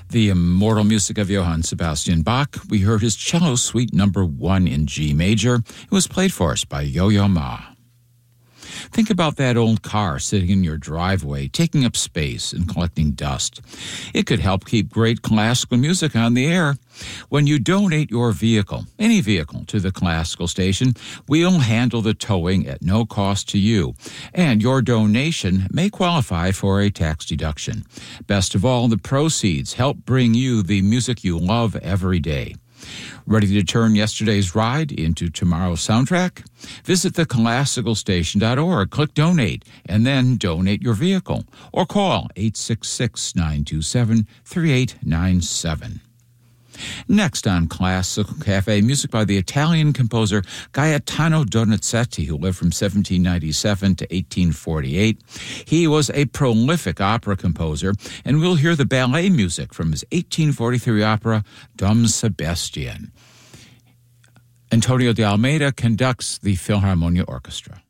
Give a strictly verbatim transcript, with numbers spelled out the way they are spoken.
The immortal music of Johann Sebastian Bach. We heard his cello suite number one in G major. It was played for us by Yo-Yo Ma. Think about that old car sitting in your driveway, taking up space and collecting dust. It could help keep great classical music on the air. When you donate your vehicle, any vehicle, to the classical station, we'll handle the towing at no cost to you, and your donation may qualify for a tax deduction. Best of all, the proceeds help bring you the music you love every day. Ready to turn yesterday's ride into tomorrow's soundtrack? Visit the classical station dot org, click Donate, and then donate your vehicle, or call eight six six, nine two seven, three eight nine seven. Next on Classical Cafe, music by the Italian composer Gaetano Donizetti, who lived from seventeen ninety-seven to eighteen forty-eight. He was a prolific opera composer, and we'll hear the ballet music from his eighteen forty-three opera, Dom Sebastian. Antonio de Almeida conducts the Philharmonia Orchestra.